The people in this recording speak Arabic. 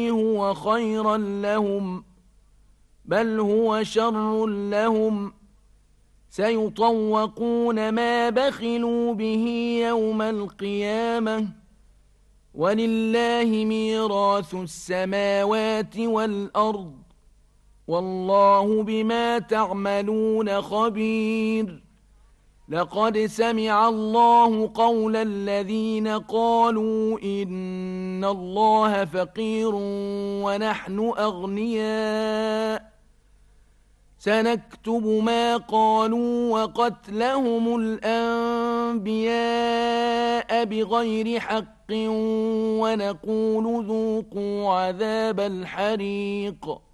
هو خيرا لهم بل هو شر لهم سيطوقون ما بخلوا به يوم القيامة ولله ميراث السماوات والأرض والله بما تعملون خبير لقد سمع الله قول الذين قالوا إن الله فقير ونحن أغنياء سنكتب ما قالوا وقتلهم الأنبياء بغير حق ونقول ذوقوا عذاب الحريق